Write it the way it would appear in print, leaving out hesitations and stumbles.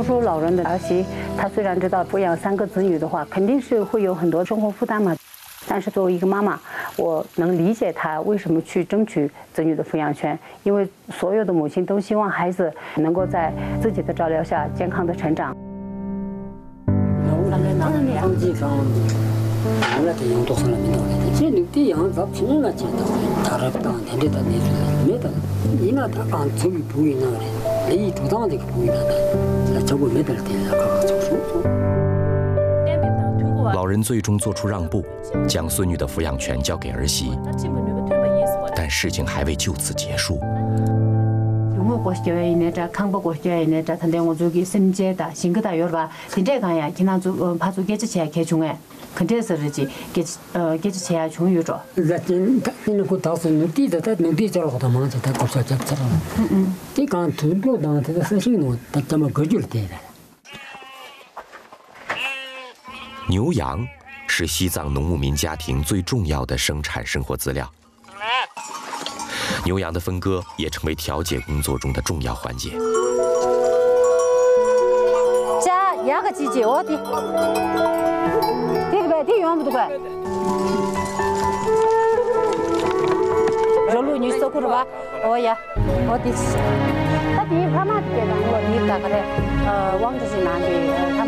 数老人的儿媳，她虽然知道抚养3个子女的话，肯定是会有很多生活负担嘛。但是作为一个妈妈，我能理解她为什么去争取子女的抚养权，因为所有的母亲都希望孩子能够在自己的照料下健康的成长。 老人最终做出让步，将孙女的抚养权交给儿媳，但事情还未就此结束。牛羊是西藏农牧民家庭最重要的生产生活资料，牛羊的分割也成为调解工作中的重要环节。 加压个季节哦的，这个呗，这样不对吧？肉路你收过了吧？哦呀，我的是，他第一他妈的给咱我你大概的，往这些拿的他们。